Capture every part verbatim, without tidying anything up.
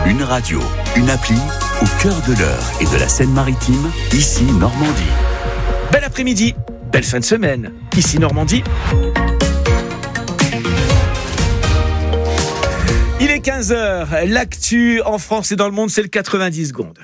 Une radio, une appli, au cœur de l'Eure et de la Seine-Maritime, ici Normandie. Bel après-midi, belle fin de semaine, ici Normandie. Il est quinze heures, l'actu en France et dans le monde, c'est le quatre-vingt-dix secondes.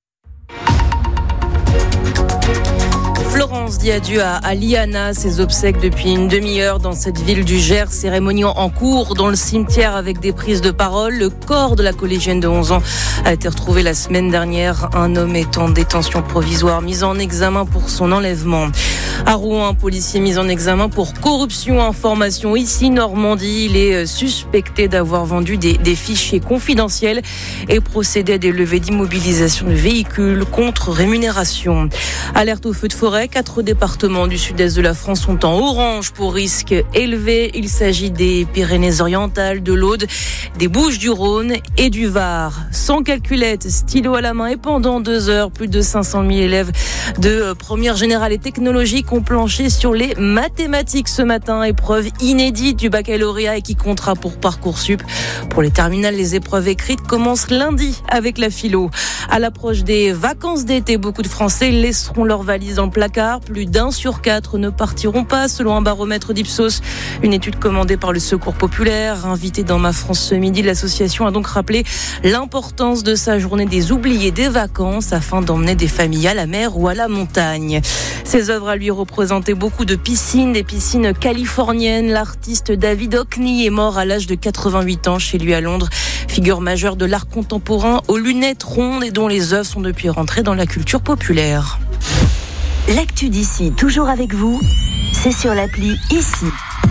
Florence dit adieu à, à Liana, ses obsèques depuis une demi-heure dans cette ville du Gers, cérémonie en cours dans le cimetière avec des prises de parole. Le corps de la collégienne de onze ans a été retrouvé la semaine dernière. Un homme est en détention provisoire, mis en examen pour son enlèvement. À Rouen, un policier mis en examen pour corruption information. Ici, Normandie, il est suspecté d'avoir vendu des, des fichiers confidentiels et procédé à des levées d'immobilisation de véhicules contre rémunération. Alerte au feu de forêt. Quatre départements du sud-est de la France sont en orange pour risque élevé. Il s'agit des Pyrénées-Orientales, de l'Aude, des Bouches-du-Rhône et du Var. Sans calculette, stylo à la main et pendant deux heures, plus de cinq cent mille élèves de première générale et technologique ont planché sur les mathématiques ce matin. Épreuve inédite du baccalauréat et qui comptera pour Parcoursup. Pour les terminales, les épreuves écrites commencent lundi avec la philo. À l'approche des vacances d'été, beaucoup de Français laisseront leurs valises dans le placard. Plus d'un sur quatre ne partiront pas, selon un baromètre d'Ipsos. Une étude commandée par le Secours populaire. Invité dans Ma France ce midi, l'association a donc rappelé l'importance de sa journée des oubliés des vacances afin d'emmener des familles à la mer ou à la montagne. Ses œuvres à lui représentaient beaucoup de piscines, des piscines californiennes. L'artiste David Hockney est mort à l'âge de quatre-vingt-huit ans chez lui à Londres. Figure majeure de l'art contemporain aux lunettes rondes et dont les œuvres sont depuis rentrées dans la culture populaire. L'actu d'ici, toujours avec vous, c'est sur l'appli Ici.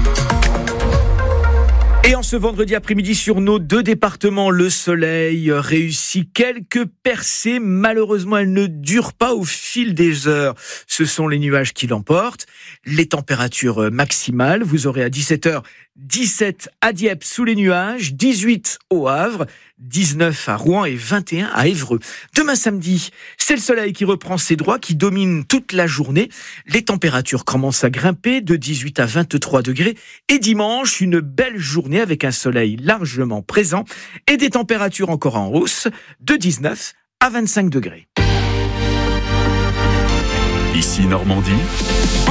Et en ce vendredi après-midi, sur nos deux départements, le soleil réussit quelques percées. Malheureusement, elles ne durent pas au fil des heures. Ce sont les nuages qui l'emportent. Les températures maximales, vous aurez à dix-sept heures dix-sept à Dieppe sous les nuages, dix-huit au Havre, dix-neuf à Rouen et vingt et un à Évreux. Demain samedi, c'est le soleil qui reprend ses droits, qui domine toute la journée. Les températures commencent à grimper de dix-huit à vingt-trois degrés. Et dimanche, une belle journée avec un soleil largement présent et des températures encore en hausse de dix-neuf à vingt-cinq degrés. Ici Normandie.